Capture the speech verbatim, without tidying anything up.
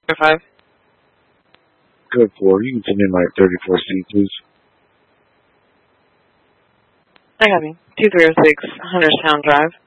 five. Good four. You can send in like thirty-four C, please. I got you. two three oh six, Hunterstown Drive.